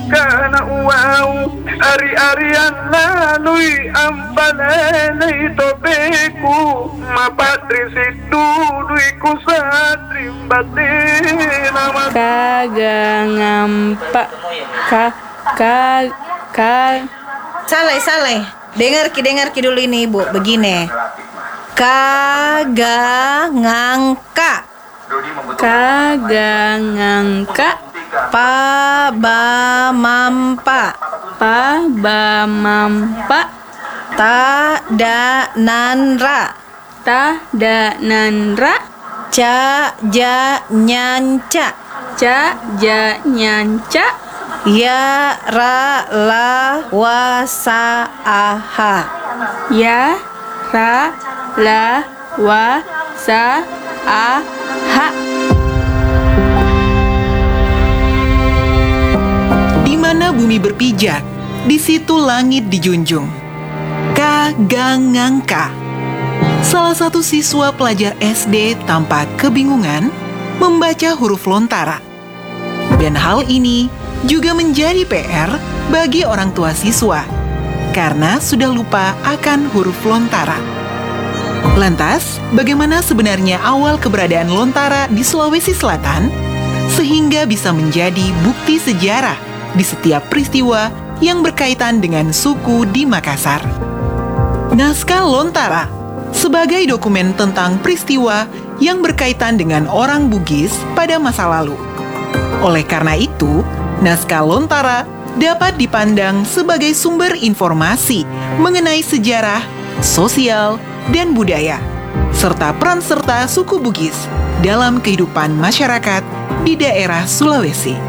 kana uau ari-arian lalui ambalelei tobeku mapatri sidudui kusatri batina kagak ngampak Saleh. Dengar ki dulu ini Ibu. Begini. Kagak ngangka. Pa ba mampa. Ta da nanra. Ca ja nyanca. Ya ra la wa sa aha. Di mana bumi berpijak, di situ langit dijunjung. Kagak ngangka. Salah satu siswa pelajar SD tampak kebingungan membaca huruf lontara. Dan hal ini juga menjadi PR bagi orang tua siswa, karena sudah lupa akan huruf lontara. Lantas, bagaimana sebenarnya awal keberadaan lontara di Sulawesi Selatan, sehingga bisa menjadi bukti sejarah di setiap peristiwa yang berkaitan dengan suku di Makassar? Naskah Lontara sebagai dokumen tentang peristiwa yang berkaitan dengan orang Bugis pada masa lalu. Oleh karena itu, naskah Lontara dapat dipandang sebagai sumber informasi mengenai sejarah, sosial, dan budaya, serta peran serta suku Bugis dalam kehidupan masyarakat di daerah Sulawesi.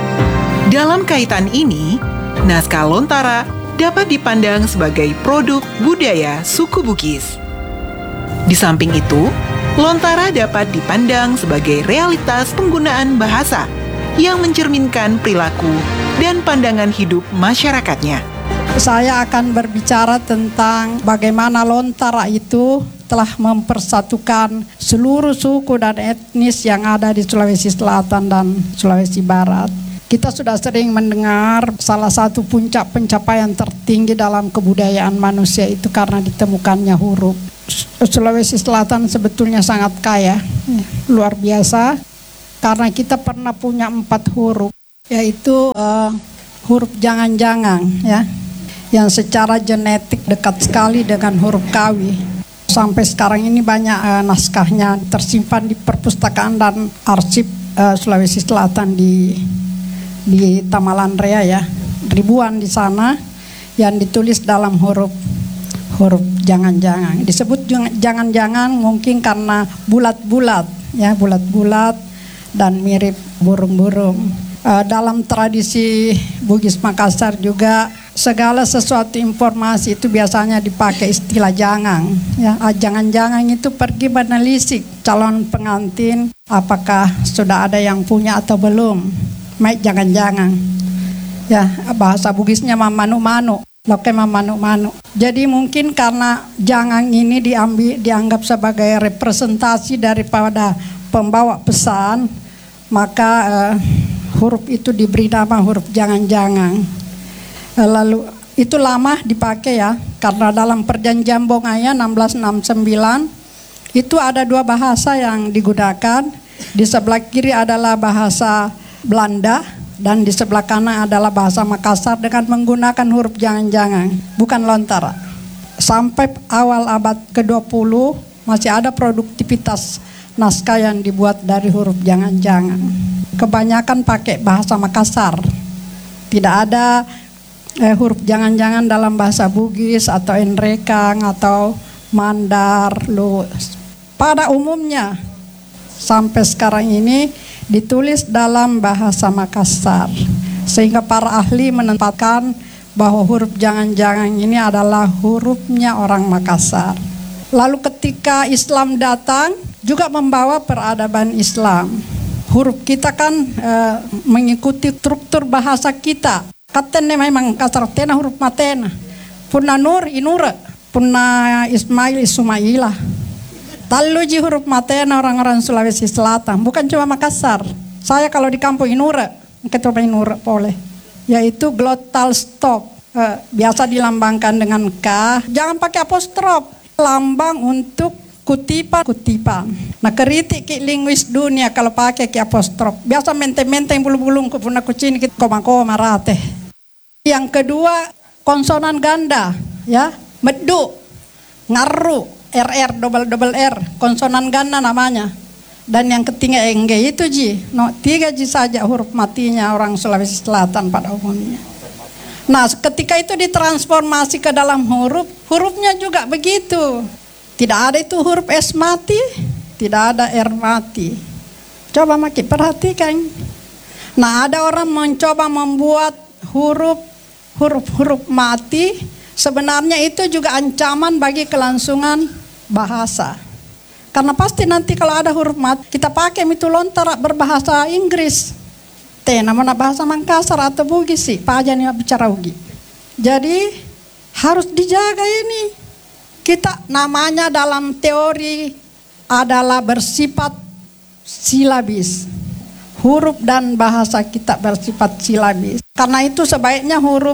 Dalam kaitan ini, naskah Lontara dapat dipandang sebagai produk budaya suku Bugis. Di samping itu, Lontara dapat dipandang sebagai realitas penggunaan bahasa yang mencerminkan perilaku dan pandangan hidup masyarakatnya. Saya akan berbicara tentang bagaimana Lontara itu telah mempersatukan seluruh suku dan etnis yang ada di Sulawesi Selatan dan Sulawesi Barat. Kita sudah sering mendengar salah satu puncak pencapaian tertinggi dalam kebudayaan manusia itu karena ditemukannya huruf. Sulawesi Selatan sebetulnya sangat kaya, luar biasa. Karena kita pernah punya 4 huruf, yaitu huruf jangan-jangan, ya, yang secara genetik dekat sekali dengan huruf kawi. Sampai sekarang ini banyak naskahnya tersimpan di perpustakaan dan arsip Sulawesi Selatan di Tamalan Rea, ya, ribuan di sana yang ditulis dalam huruf jangan-jangan. Disebut jangan-jangan mungkin karena bulat-bulat, ya, bulat-bulat dan mirip burung-burung. Dalam tradisi Bugis Makassar juga segala sesuatu informasi itu biasanya dipakai istilah jangan. Ya, jangan-jangan itu pergi menelisik calon pengantin apakah sudah ada yang punya atau belum. Maik jangan-jangan. Ya, bahasa Bugisnya mamanu-manu. Loke mamanu-manu. Jadi mungkin karena jangan ini dianggap sebagai representasi daripada pembawa pesan, maka huruf itu diberi nama huruf jangan-jangan. Lalu itu lama dipakai, ya, karena dalam perjanjian Bongaya 1669 itu ada 2 bahasa yang digunakan. Di sebelah kiri adalah bahasa Belanda dan di sebelah kanan adalah bahasa Makassar dengan menggunakan huruf jangan-jangan, bukan Lontara. Sampai awal abad ke-20 masih ada produktivitas naskah yang dibuat dari huruf jangan-jangan. Kebanyakan pakai bahasa Makassar. Tidak ada huruf jangan-jangan dalam bahasa Bugis atau Enrekang atau Mandar, pada umumnya sampai sekarang ini ditulis dalam bahasa Makassar, sehingga para ahli menempatkan bahwa huruf jangan-jangan ini adalah hurufnya orang Makassar. Lalu ketika Islam datang juga membawa peradaban Islam. Huruf kita kan mengikuti struktur bahasa kita. Katanya memang kasar tena huruf matena. Punna nur inura, punna Ismail Ismailah. Taluji huruf matena orang-orang Sulawesi Selatan, bukan cuma Makassar. Saya kalau di kampung Inura, ketemu Inura boleh. yaitu glottal stop. Biasa dilambangkan dengan K, jangan pakai apostrof, lambang untuk kutipan. Nah, kritik linguis dunia kalau pakai ke apostrof. Biasa menteng-menteng bulu-bulung kupuna kucing koma-koma rate. Yang kedua, konsonan ganda, ya, medu, ngaru, RR, double R, konsonan ganda namanya. Dan yang ketiga NG itu Ji. No, 3 Ji saja huruf matinya orang Sulawesi Selatan pada umumnya. Nah, ketika itu ditransformasi ke dalam hurufnya juga begitu. Tidak ada itu huruf S mati, tidak ada R mati. Coba makin perhatikan. Nah, ada orang mencoba membuat huruf mati, sebenarnya itu juga ancaman bagi kelangsungan bahasa. Karena pasti nanti kalau ada huruf mati, kita pakai itu lontara berbahasa Inggris. Namanya bahasa Makassar atau Bugis sih, Pak Aja nih bicara Ugi. Jadi harus dijaga ini. Kita namanya dalam teori adalah bersifat silabis. Huruf dan bahasa kita bersifat silabis. Karena itu sebaiknya huruf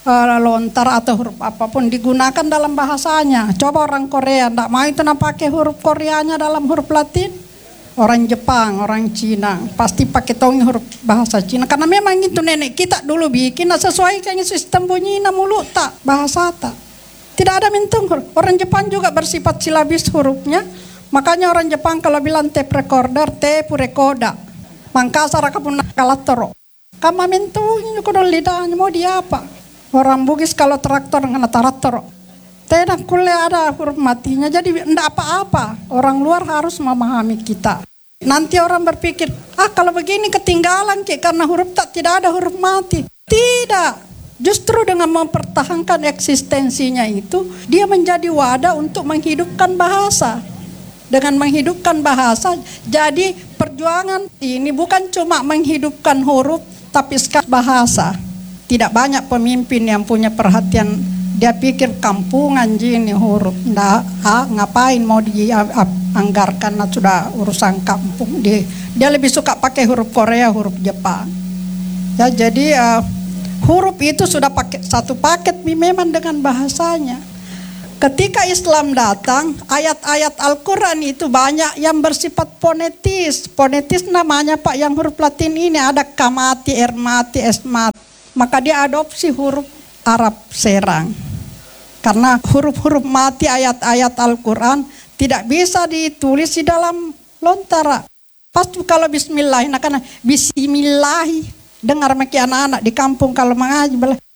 lontar atau huruf apapun digunakan dalam bahasanya. Coba orang Korea, tidak mau itu pakai huruf Koreanya dalam huruf Latin. Orang Jepang, orang Cina, pasti pakai tongi huruf bahasa Cina. Karena memang itu nenek kita dulu bikin, sesuaikan sistem bunyi mulut tak, bahasa tak. Tidak ada mintung huruf. Orang Jepang juga bersifat silabis hurufnya. Makanya orang Jepang kalau bilang tape recorder, tape recorder. Mangkasar kapun kalatoro. Kama mintung kudu lidahnya mau dia apa? Orang Bugis kalau traktor ngana taraktoro. Tidak kuliah ada huruf matinya. Jadi tidak apa-apa. Orang luar harus memahami kita. Nanti orang berpikir, kalau begini ketinggalan karena huruf tak tidak ada huruf mati. Tidak. Justru dengan mempertahankan eksistensinya itu, dia menjadi wadah untuk menghidupkan bahasa. Dengan menghidupkan bahasa, jadi perjuangan ini bukan cuma menghidupkan huruf, tapi sekali bahasa. Tidak banyak pemimpin yang punya perhatian, dia pikir kampungan ini huruf. Ngapain mau dianggarkan, sudah urusan kampung. Dia lebih suka pakai huruf Korea, huruf Jepang. Ya, jadi huruf itu sudah pakai satu paket memang dengan bahasanya. Ketika Islam datang, ayat-ayat Al-Quran itu banyak yang bersifat fonetis. Fonetis namanya Pak, yang huruf Latin ini ada kamati, ermati, esmat. Maka dia adopsi huruf Arab serang. Karena huruf-huruf mati ayat-ayat Al-Quran tidak bisa ditulis di dalam lontara. Pasti kalau bismillah, karena bismillah. Dengar maki anak-anak di kampung kalau mengaji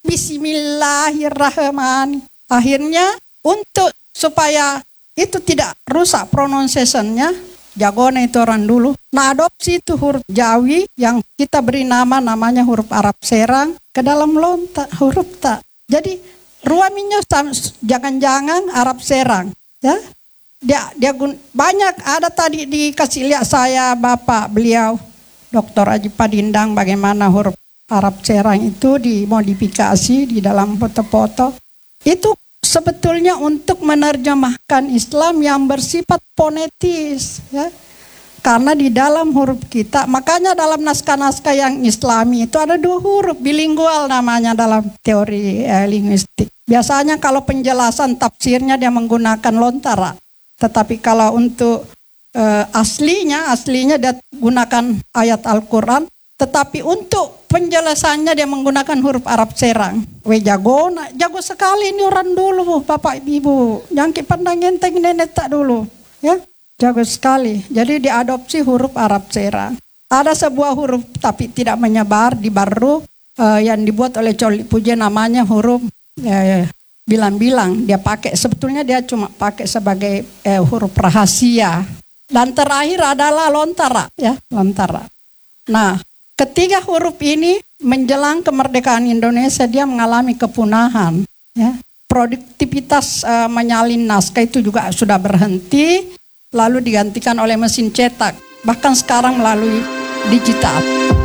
bismillahirrahmanirrahim. Akhirnya untuk supaya itu tidak rusak pronunciation-nya, jagona itu orang dulu. Nah, adopsi itu huruf Jawi yang kita beri namanya huruf Arab serang ke dalam lontar huruf tak. Jadi ruaminya jangan-jangan Arab serang, ya. Dia banyak ada tadi dikasih lihat saya Bapak beliau Dr. Haji Padindang bagaimana huruf Arab serang itu dimodifikasi di dalam foto-foto. Itu sebetulnya untuk menerjemahkan Islam yang bersifat fonetis, ya. Karena di dalam huruf kita, makanya dalam naskah-naskah yang Islami itu ada 2 huruf bilingual namanya dalam teori linguistik. Biasanya kalau penjelasan tafsirnya dia menggunakan lontara. Tetapi kalau untuk aslinya dia gunakan ayat Al-Quran, tetapi untuk penjelasannya dia menggunakan huruf Arab serang. Jago sekali ini orang dulu, Bapak Ibu. Jangan pandang enteng nenek tak dulu, ya. Jago sekali. Jadi diadopsi huruf Arab serang. Ada sebuah huruf tapi tidak menyebar di baru yang dibuat oleh Coli Puji namanya huruf bilang-bilang. Dia pakai, sebetulnya dia cuma pakai sebagai huruf rahasia. Dan terakhir adalah lontara, ya, lontara. Nah, ketiga huruf ini menjelang kemerdekaan Indonesia dia mengalami kepunahan, ya. Produktivitas menyalin naskah itu juga sudah berhenti, lalu digantikan oleh mesin cetak, bahkan sekarang melalui digital.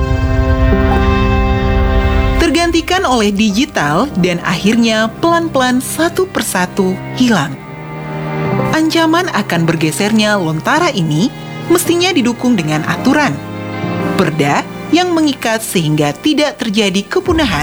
Tergantikan oleh digital dan akhirnya pelan-pelan satu persatu hilang. Ancaman akan bergesernya lontara ini mestinya didukung dengan aturan, perda yang mengikat sehingga tidak terjadi kepunahan.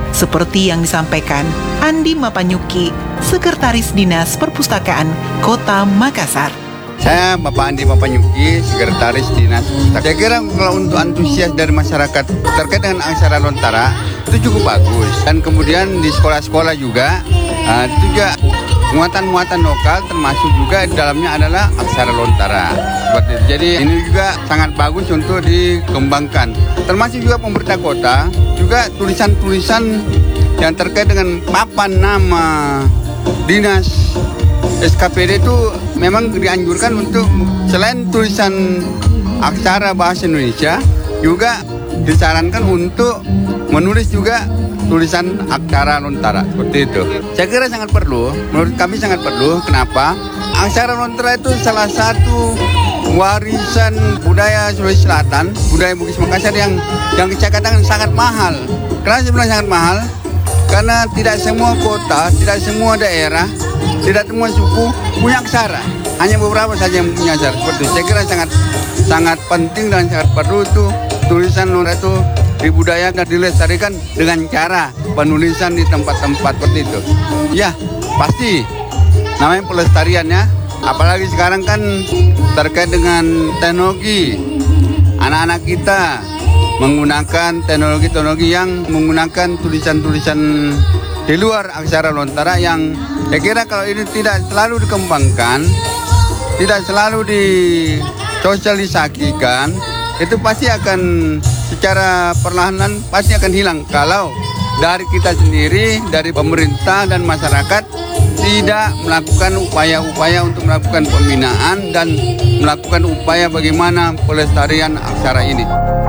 seperti yang disampaikan Andi Mapanyuki, Sekretaris Dinas Perpustakaan Kota Makassar. Saya Bapak Andi Mapanyuki, Sekretaris Dinas Perpustakaan. Saya kira kalau untuk antusias dari masyarakat terkait dengan aksara Lontara itu cukup bagus. Dan kemudian di sekolah-sekolah juga itu juga muatan-muatan lokal, termasuk juga di dalamnya adalah aksara Lontara. Seperti itu. Jadi ini juga sangat bagus untuk dikembangkan. Termasuk juga pemerintah kota juga tulisan-tulisan yang terkait dengan papan nama dinas SKPD itu memang dianjurkan untuk selain tulisan aksara bahasa Indonesia juga disarankan untuk menulis juga tulisan aksara Lontara seperti itu. Saya kira sangat perlu, menurut kami sangat perlu. Kenapa? Aksara Lontara itu salah satu warisan budaya Sulawesi Selatan, budaya Bugis Makassar yang saya katakan sangat mahal. Kenapa saya bilang sangat mahal? Karena tidak semua kota, tidak semua daerah, tidak semua suku punya aksara. Hanya beberapa saja yang punya aksara seperti itu. Saya kira sangat penting dan sangat perlu itu tulisan Lontara itu dibudayakan dan dilestarikan dengan cara penulisan di tempat-tempat seperti itu. Ya, pasti namanya pelestariannya. Apalagi sekarang kan terkait dengan teknologi. Anak-anak kita menggunakan teknologi-teknologi yang menggunakan tulisan-tulisan di luar aksara Lontara yang saya kira kalau ini tidak selalu dikembangkan, tidak selalu disosialisasikan, itu pasti akan secara perlahan pasti akan hilang kalau dari kita sendiri, dari pemerintah dan masyarakat tidak melakukan upaya-upaya untuk melakukan pembinaan dan melakukan upaya bagaimana pelestarian aksara ini.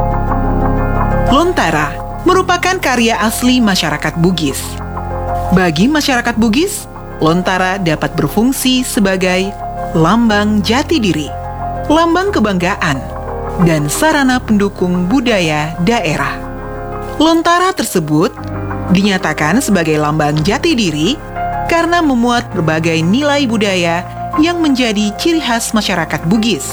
Lontara merupakan karya asli masyarakat Bugis. Bagi masyarakat Bugis, Lontara dapat berfungsi sebagai lambang jati diri, lambang kebanggaan, dan sarana pendukung budaya daerah. Lontara tersebut dinyatakan sebagai lambang jati diri karena memuat berbagai nilai budaya yang menjadi ciri khas masyarakat Bugis.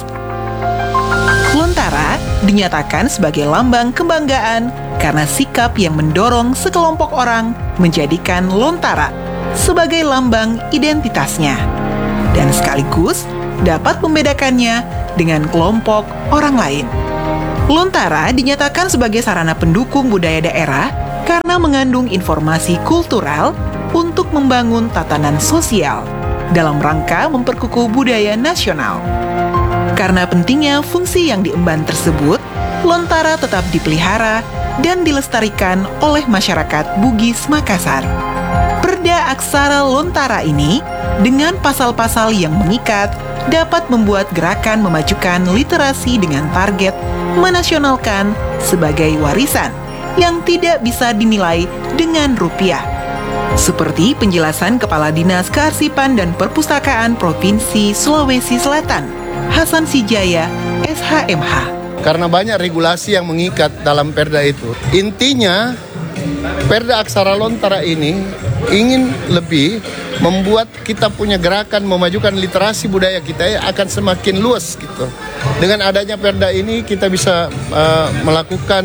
Lontara dinyatakan sebagai lambang kebanggaan karena sikap yang mendorong sekelompok orang menjadikan Lontara sebagai lambang identitasnya, dan sekaligus dapat membedakannya dengan kelompok orang lain. Lontara dinyatakan sebagai sarana pendukung budaya daerah karena mengandung informasi kultural untuk membangun tatanan sosial dalam rangka memperkukuh budaya nasional. Karena pentingnya fungsi yang diemban tersebut, Lontara tetap dipelihara dan dilestarikan oleh masyarakat Bugis Makassar. Perda Aksara Lontara ini dengan pasal-pasal yang mengikat dapat membuat gerakan memajukan literasi dengan target menasionalkan sebagai warisan yang tidak bisa dinilai dengan rupiah. Seperti penjelasan Kepala Dinas Kearsipan dan Perpustakaan Provinsi Sulawesi Selatan, Hasan Sijaya, SHMH. Karena banyak regulasi yang mengikat dalam perda itu. Intinya, perda Aksara Lontara ini ingin lebih membuat kita punya gerakan memajukan literasi budaya kita akan semakin luas gitu. Dengan adanya perda ini kita bisa melakukan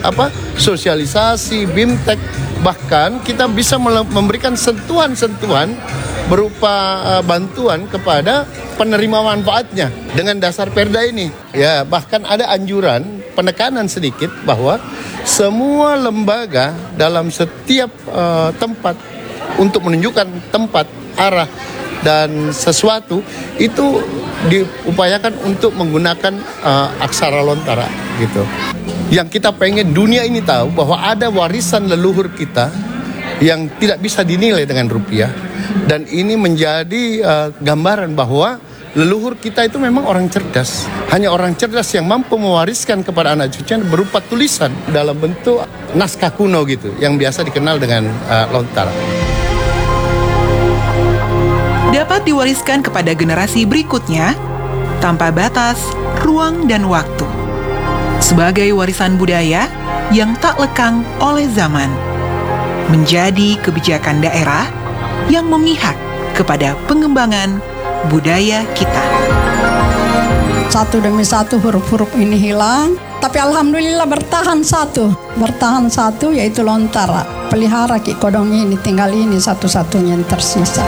sosialisasi, BIMTEK, bahkan kita bisa memberikan sentuhan-sentuhan berupa bantuan kepada penerima manfaatnya dengan dasar perda ini. Ya, bahkan ada anjuran, penekanan sedikit bahwa semua lembaga dalam setiap tempat untuk menunjukkan tempat, arah, dan sesuatu itu diupayakan untuk menggunakan aksara Lontara gitu. Yang kita pengen dunia ini tahu bahwa ada warisan leluhur kita yang tidak bisa dinilai dengan rupiah, dan ini menjadi gambaran bahwa leluhur kita itu memang orang cerdas. Hanya orang cerdas yang mampu mewariskan kepada anak cucunya berupa tulisan dalam bentuk naskah kuno gitu, yang biasa dikenal dengan Lontara. Dapat diwariskan kepada generasi berikutnya tanpa batas, ruang, dan waktu. Sebagai warisan budaya yang tak lekang oleh zaman, menjadi kebijakan daerah yang memihak kepada pengembangan budaya kita. Satu demi satu huruf-huruf ini hilang, tapi alhamdulillah bertahan satu yaitu Lontara. pelihara Ki Kodong ini, tinggal ini satu-satunya yang tersisa.